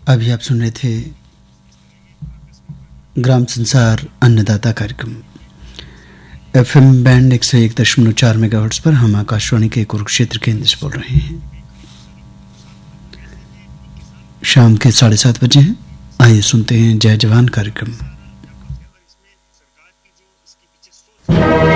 अभी आप सुन रहे थे ग्राम संसार अन्नदाता कार्यक्रम एफएम बैंड 101.4 मेगाहर्ट्ज पर। हम आकाशवाणी के कुरुक्षेत्र केंद्र से बोल रहे हैं। शाम के 7:30 बजे हैं। आइए सुनते हैं जय जवान कार्यक्रम।